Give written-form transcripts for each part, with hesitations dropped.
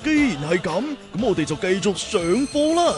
既然係咁，咁我哋就繼續上課啦。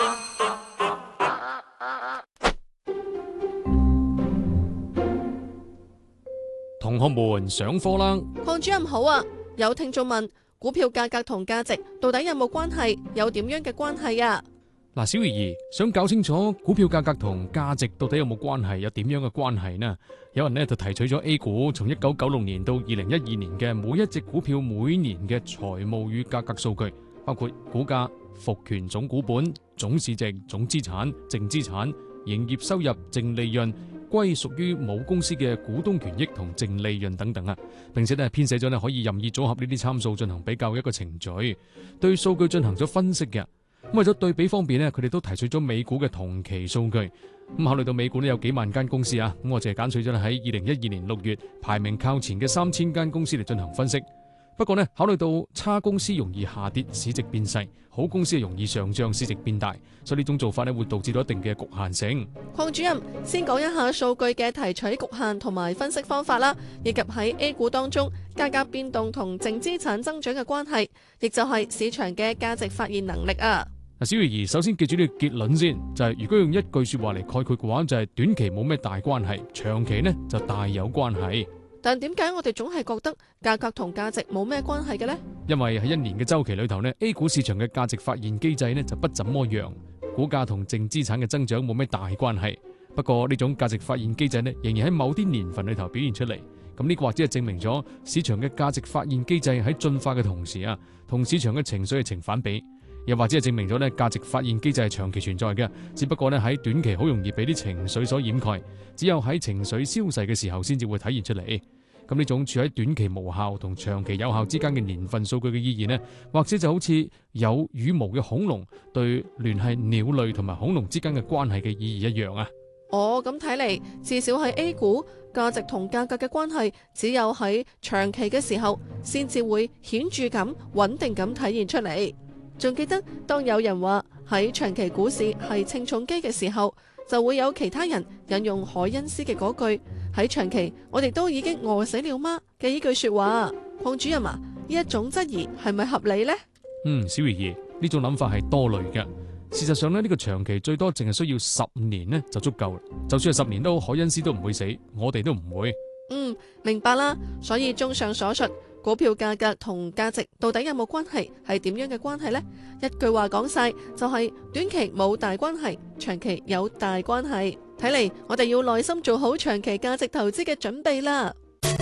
同學們上課啦。 鄺主任好啊，有聽眾問股票價格同價值到底有冇關係，有點樣嘅關係啊？ 嗱，小魚兒想搞清楚股票價格同價值到底有冇關係，有點樣嘅關係呢？有人呢就提取咗 A 股從1996年到2012年嘅每一隻股票每年嘅財務與價格數據，包括股價、復權總股本、總市值、總資產、淨資產、營業收入、淨利潤、歸屬於母公司嘅股東權益同淨利潤等等啊，並且咧編寫咗可以任意組合呢啲參數進行比較嘅一個程序，對數據進行咗分析嘅。咁為咗對比方便咧，佢哋都提取咗美股嘅同期數據。咁考慮到美股有幾萬間公司啊，咁我淨係揀取咗喺2012年6月排名靠前嘅3000間公司嚟進行分析。不過呢，考慮到差公司容易下跌，市值變細，好公司容易上漲，市值變大，所以呢種做法呢會導致到一定嘅局限性。 鄺主任，先講一下數據嘅提取局限同埋分析方法啦，以及喺 A 股當中價格變動同淨資產增長嘅關係，亦就係市場嘅價值發現能力啊。 小魚兒，首先記住呢個結論先，就係如果用一句說話嚟概括嘅話，就係短期冇咩大關係，長期呢就大有關係。 但點解我哋總係覺得價格同價值冇咩關係嘅呢？ 因為喺一年嘅週期裏頭呢， A 股市場嘅價值發現機制呢就不怎麼樣，股價同淨資產嘅增長冇咩大關係。不過呢種價值發現機制呢，仍然喺某啲年份裏頭表現出嚟。咁呢個或者係證明咗市場嘅價值發現機制喺進化嘅同時啊，同市場嘅情緒係呈反比。又或者係證明咗呢價值發現機制係長期存在嘅，只不過呢喺短期好容易俾啲情緒所掩蓋，只有喺情緒消逝嘅時候先至會體現出嚟。咁呢種處喺短期無效同長期有效之間嘅年份數據嘅意義呢，或者就好似有羽毛嘅恐龍對聯繫鳥類同埋恐龍之間嘅關係嘅意義一樣啊。 哦，咁睇嚟，至少喺 A 股價值同價格嘅關係，只有喺長期嘅時候先至會顯著咁穩定咁體現出嚟。仲記得當有人話喺長期股市係稱重機嘅時候，就會有其他人引用凱恩斯嘅嗰句喺長期我哋都已經餓死了嗎嘅呢句說話。鄺主任啊，呢一種質疑係咪合理呢？ 小魚兒，呢種諗法係多慮嘅。事實上呢個長期最多淨係需要10年呢就足夠啦。就算係10年都好，凱恩斯都唔會死，我哋都唔會。 明白啦。所以綜上所述，股票價格同價值到底有冇關係，係點樣嘅關係呢？一句話講晒，就係短期冇大關係，長期有大關係。睇嚟我哋要耐心做好長期價值投資嘅準備啦。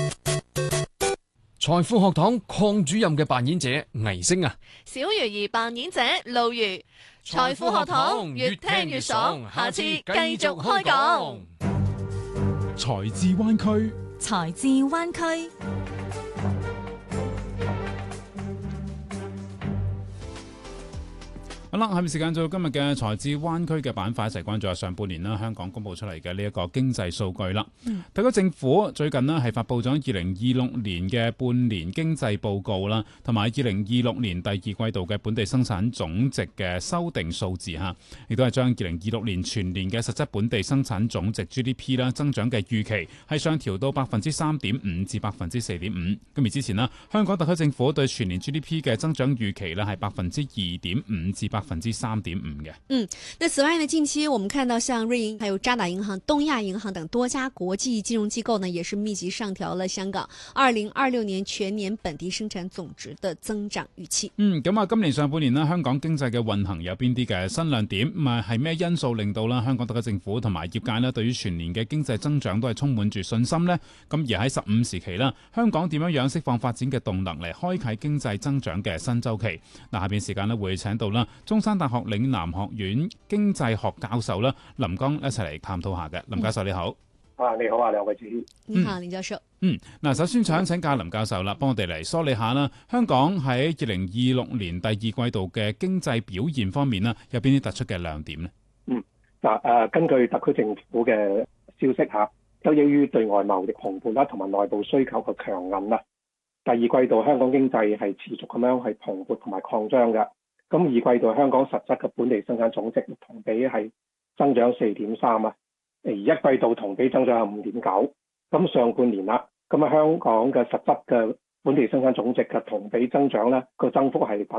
財富學堂鄺主任嘅扮演者倪星啊， 小魚兒扮演者路如。財富學堂越聽越爽，下次繼續開講。 財智灣區， 財智灣區。 好啦，下面時間到今日嘅財智灣區嘅板塊，一齊關注下上半年啦，香港公布出嚟嘅呢一個經濟數據啦。特區政府最近呢係發布咗2026年嘅半年經濟報告啦，同埋2026年第二季度嘅本地生產總值嘅修訂數字吓，亦都係將2026年全年嘅實質本地生產總值 GDP 啦增長嘅預期係上調到 3.5% 至 4.5%。咁而之前啦，香港特區政府對全年 GDP 嘅增長預期咧係 2.5% 至 3.5%嘅。 那此外呢，近期我們看到像瑞銀、還有渣打銀行、東亞銀行等多家國際金融機構呢，也是密集上調了香港2026年全年本地生產總值的增長預期。 咁啊，今年上半年呢，香港經濟嘅運行有邊啲嘅新亮點？係咩因素令到啦香港特區政府同埋業界呢對於全年嘅經濟增長都係充滿住信心呢？咁而喺15時期啦，香港點樣釋放發展嘅動能嚟開啟經濟增長嘅新週期？嗱，下邊時間呢會請到啦中山大學嶺南學院經濟學教授啦林江一齊嚟探討下嘅。林教授你好。 你好啊，兩位主持。 你好，林教授。 首先想請教林教授啦，幫我哋嚟梳理下啦，香港喺2026年第二季度嘅經濟表現方面啦，有邊啲突出嘅亮點呢？ 根據特區政府嘅消息嚇，得益於對外貿易蓬勃啦，同埋內部需求嘅強韌啦，第二季度香港經濟係持續咁樣係蓬勃同埋擴張嘅。咁二季度香港實質嘅本地生產總值同比係增長 4.3%， 而一季度同比增長係 5.9%。咁上半年啦，咁香港嘅實質嘅本地生產總值嘅同比增長咧，個增幅係達